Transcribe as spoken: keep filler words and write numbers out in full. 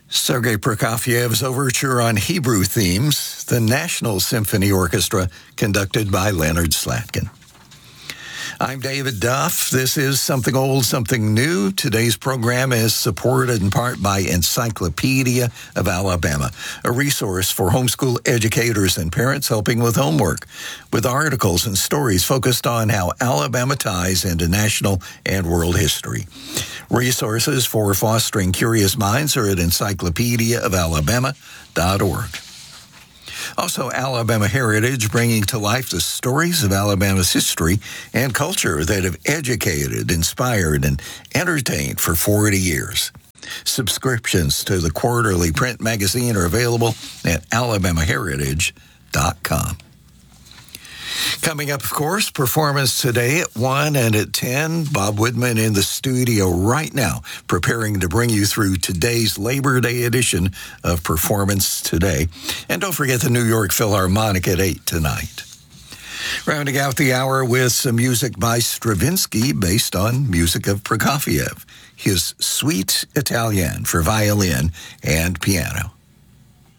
Sergei Prokofiev's Overture on Hebrew Themes, the National Symphony Orchestra, conducted by Leonard Slatkin. I'm David Duff. This is Something Old, Something New. Today's program is supported in part by Encyclopedia of Alabama, a resource for homeschool educators and parents helping with homework, with articles and stories focused on how Alabama ties into national and world history. Resources for fostering curious minds are at encyclopedia of alabama dot org. Also, Alabama Heritage, bringing to life the stories of Alabama's history and culture that have educated, inspired, and entertained for forty years. Subscriptions to the quarterly print magazine are available at alabama heritage dot com. Coming up, of course, performance today at one and at ten. Bob Woodman in the studio right now, preparing to bring you through today's Labor Day edition of Performance Today. And don't forget the New York Philharmonic at eight tonight. Rounding out the hour with some music by Stravinsky based on music of Prokofiev, his Suite Italienne for violin and piano.